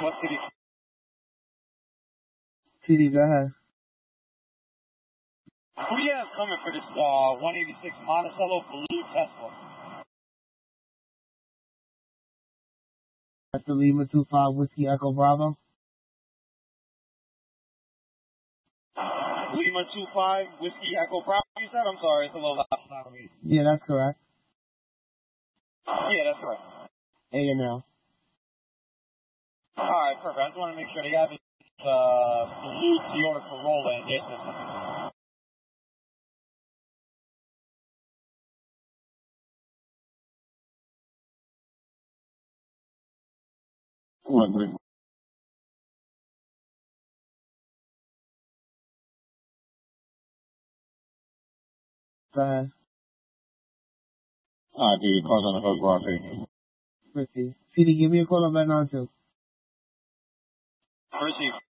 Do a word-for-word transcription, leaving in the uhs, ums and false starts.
What city? T D, go ahead. Who do you have coming for this uh, one eighty-six Monticello Blue Tesla? That's the Lima two five Whiskey Echo Bravo. Lima two five Whiskey Echo Bravo, you said? I'm sorry, it's a little loud for me. Yeah, that's correct. Yeah, that's correct. A and L. Alright, perfect. I just want to make sure they have this uh, blue Toyota Corolla in their system. One, three. Go ahead. Alright, T D, calls on the hook, Rocky. Receive. T D, give me a call on that nine two. Receive.